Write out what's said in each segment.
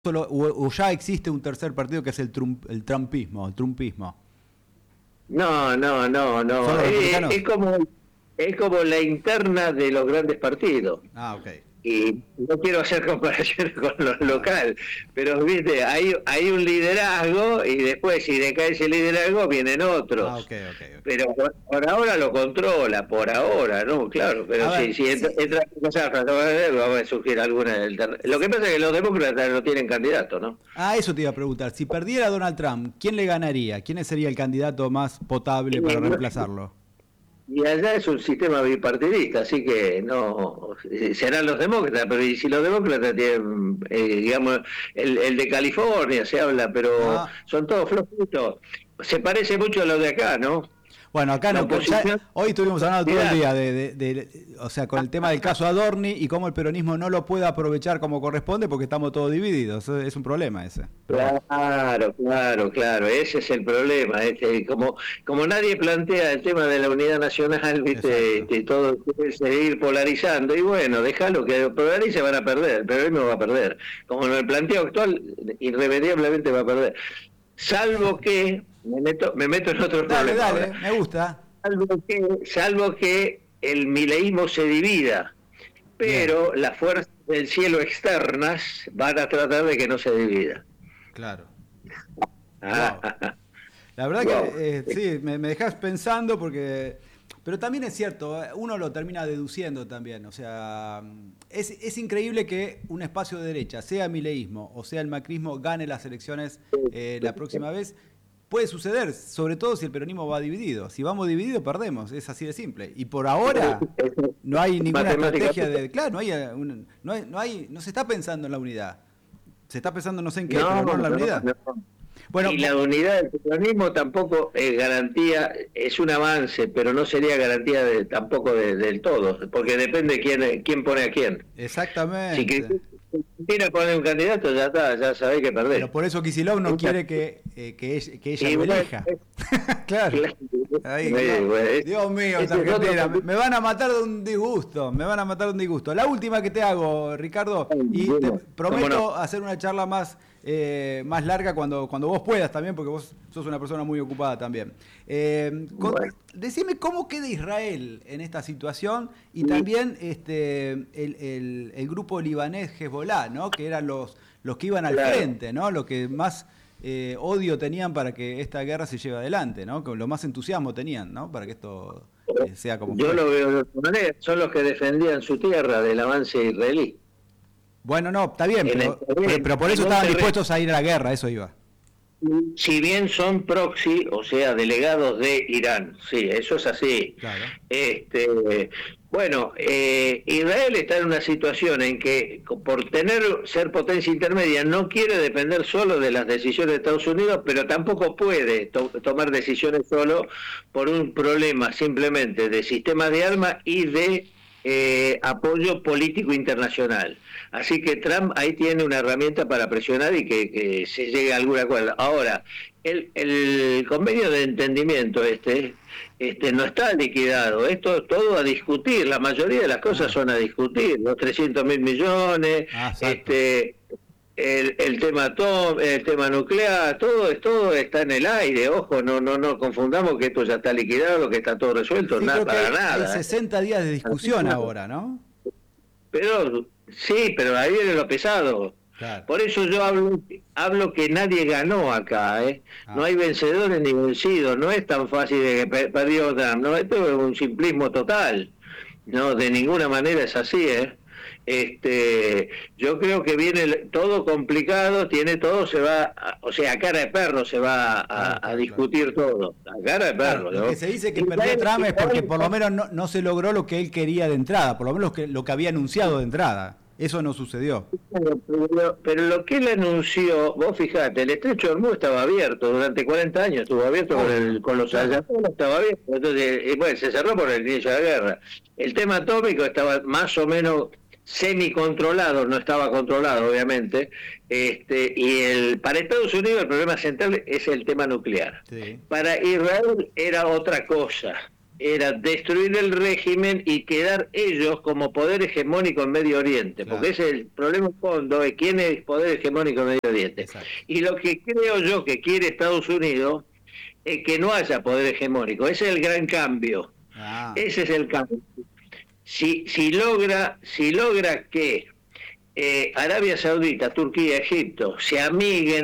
solo, o ya existe un tercer partido que es el trumpismo, el trumpismo. No, no, no, ¿Son no. los republicanos? Es como la interna de los grandes partidos. Ah, ok. Y no quiero hacer comparaciones con lo Ah, local, pero viste, hay un liderazgo y después si decae ese liderazgo vienen ah, otros. ok, ok, ok. Pero por ahora lo controla, por ahora, ¿no? Claro, pero A ver, si sí, entra va a surgir alguna alternativa. Lo que pasa es que los demócratas no tienen candidato, ¿no? eso te iba a preguntar. Si perdiera Donald Trump, ¿quién le ganaría? ¿Quién sería el candidato más potable para reemplazarlo? Y allá es un sistema bipartidista, así que no serán los demócratas, pero y si los demócratas tienen, digamos, el de California se habla, pero Ah, son todos flojitos. Se parece mucho a lo de acá, ¿no? bueno, acá La no, oposición. hoy estuvimos hablando todo el Mirá, día o sea, con el tema del caso Adorni y cómo el peronismo no lo puede aprovechar como corresponde porque estamos todos divididos. Es un problema ese. Pero bueno. claro, claro, claro, ese es el problema. Como nadie plantea el tema de la unidad nacional, viste, Exacto. todo quiere seguir polarizando, y bueno, déjalo que polarice, van a perder, el peronismo va a perder. Como en el planteo actual, irremediablemente va a perder. Salvo que, me meto en otro Dale, problema ahora, dale, me gusta. salvo que el mileísmo se divida, Bien, pero las fuerzas del cielo externas van a tratar de que no se divida. claro. Wow. Ah, La verdad wow. que sí, me dejas pensando porque... Pero también es cierto, uno lo termina deduciendo también. O sea, es increíble que un espacio de derecha, sea mileísmo o sea el macrismo, gane las elecciones la próxima vez. Puede suceder, sobre todo si el peronismo va dividido. Si vamos divididos, perdemos. Es así de simple. Y por ahora no hay ninguna estrategia Matemáticamente. de... Claro, no se está pensando en la unidad. Se está pensando no sé en qué, No, pero no en la no, unidad. no. Bueno, Y la unidad del peronismo tampoco es garantía, es un avance, pero no sería garantía tampoco del todo, porque depende quién pone a quién. Si exactamente. Cristina pone un candidato, ya está, ya sabéis que perdés. Pero por eso Kicillof no quiere que ella Y lo bueno, elija. Claro. Ahí, no. bueno, Dios mío, esta ese es otro Argentina. capítulo. Me van a matar de un disgusto. Me van a matar de un disgusto. La última que te hago, Ricardo, y te ¿Cómo no? prometo hacer una charla más larga cuando vos puedas también, porque vos sos una persona muy ocupada también. Bueno. Decime cómo queda Israel en esta situación y también el grupo libanés Hezbollah, ¿no? Que eran los que iban al Claro. frente, ¿no? Los que más odio tenían para que esta guerra se lleve adelante, ¿no? Con lo más entusiasmo tenían, ¿no? Para que esto sea como Yo fue. lo veo de otra manera, son los que defendían su tierra del avance israelí. Bueno, no, está bien, En el pero por en eso un estaban terreno. dispuestos a ir a la guerra, eso iba. Si bien son proxy, o sea, delegados de Irán, sí, eso es así. Claro. Bueno, Israel está en una situación en que, por ser potencia intermedia, no quiere depender solo de las decisiones de Estados Unidos, pero tampoco puede tomar decisiones solo por un problema simplemente de sistemas de armas y de apoyo político internacional. Así que Trump ahí tiene una herramienta para presionar y que se llegue a algún acuerdo. Ahora, el convenio de entendimiento no está liquidado, esto es todo a discutir, la mayoría de las cosas Ah, son a discutir, los 300.000 millones, exacto. el tema nuclear, todo está en el aire, ojo, no confundamos que esto ya está liquidado, que está todo resuelto, Sí, nada, creo que para hay nada. 60 días de discusión ahora, ¿no? Pero sí, pero ahí viene lo pesado. Claro. Por eso yo hablo que nadie ganó acá, ¿eh? No Ah, hay vencedores ni vencidos, no es tan fácil de que perdió Trump, no, esto es un simplismo total, no, de ninguna manera es así, ¿eh? Yo creo que viene todo complicado, tiene todo, o sea, a cara de perro se va claro, a claro, claro. discutir todo, a cara de Claro, perro, lo ¿no? que se dice que perdió Trump es porque por lo menos no se logró lo que él quería de entrada, por lo menos lo que había anunciado de entrada. Eso no sucedió. Pero lo que él anunció, vos fijate, el estrecho de Hormuz estaba abierto, durante 40 años estuvo abierto Obvio, con los claro. ayatollahs, estaba abierto, entonces, y bueno, se cerró por el inicio de la guerra. El tema atómico estaba más o menos semi-controlado, no estaba controlado obviamente, para Estados Unidos el problema central es el tema nuclear. Sí. Para Israel era otra cosa. era destruir el régimen y quedar ellos como poder hegemónico en Medio Oriente, Claro. porque ese es el problema de fondo, de quién es poder hegemónico en Medio Oriente. Exacto. Y lo que creo yo que quiere Estados Unidos es que no haya poder hegemónico. Ese es el gran cambio. Ah, Ese es el cambio. Si logra que Arabia Saudita, Turquía, Egipto se amiguen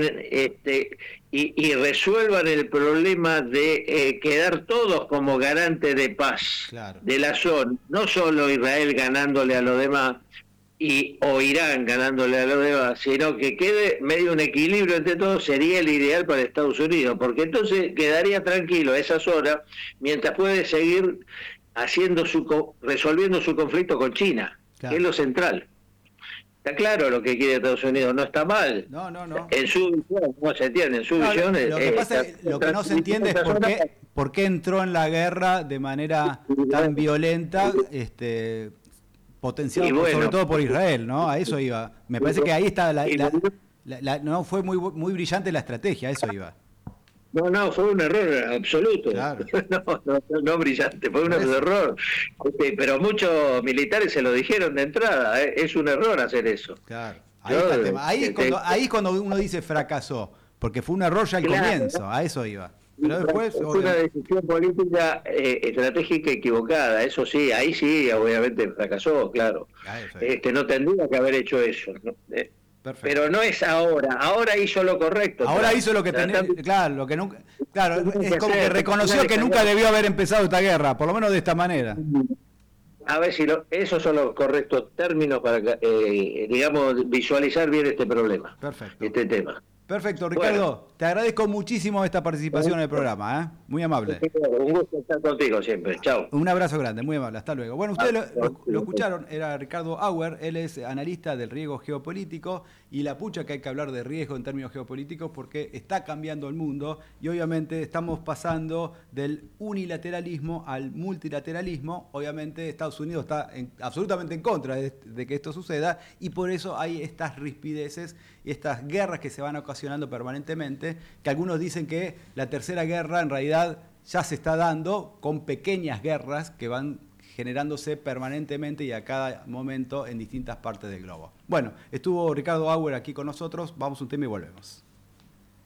y resuelvan el problema de quedar todos como garantes de paz claro. de la zona, no solo Israel ganándole a los demás o Irán ganándole a los demás, sino que quede medio un equilibrio entre todos, sería el ideal para Estados Unidos, porque entonces quedaría tranquilo esa zona mientras puede seguir resolviendo su conflicto con China, Claro. que es lo central. Está claro lo que quiere Estados Unidos, no está mal. No, no, no. En su visión, ¿cómo se entiende? En su No, visión lo que pasa es, lo que no se entiende es esa zona- por qué entró en la guerra de manera tan violenta, potenciado Y bueno. sobre todo por Israel, ¿no? A eso iba. Me parece que ahí está Y no fue muy brillante la estrategia, a eso iba. No, fue un error absoluto. Claro. No brillante, fue un Por eso. error. Pero muchos militares se lo dijeron de entrada, es un error hacer eso. Claro. Ahí está el tema. Ahí es cuando uno dice fracasó, porque fue un error ya al Claro. comienzo, a eso iba. Pero después, Es una decisión política estratégica equivocada, eso sí, ahí sí, obviamente fracasó, claro. No tendría que haber hecho eso, ¿no? perfecto. Pero no es ahora hizo lo correcto. Ahora hizo lo que tenía, claro, lo que nunca, claro, es como que reconoció que nunca debió haber empezado esta guerra, por lo menos de esta manera. A ver si esos son los correctos términos para, digamos, visualizar bien este problema, Perfecto. este tema. Perfecto, Ricardo. Te agradezco muchísimo esta participación en el programa, ¿eh? Muy amable. Un gusto estar contigo siempre. Chao. Un abrazo grande, muy amable. Hasta luego. Bueno, ustedes lo escucharon, era Ricardo Auer, él es analista del riesgo geopolítico y la pucha que hay que hablar de riesgo en términos geopolíticos porque está cambiando el mundo y obviamente estamos pasando del unilateralismo al multilateralismo. Obviamente Estados Unidos está absolutamente en contra de que esto suceda y por eso hay estas rispideces y estas guerras que se van ocasionando permanentemente, que algunos dicen que la tercera guerra en realidad ya se está dando con pequeñas guerras que van generándose permanentemente y a cada momento en distintas partes del globo. Bueno, estuvo Ricardo Auer aquí con nosotros, vamos a un tema y volvemos.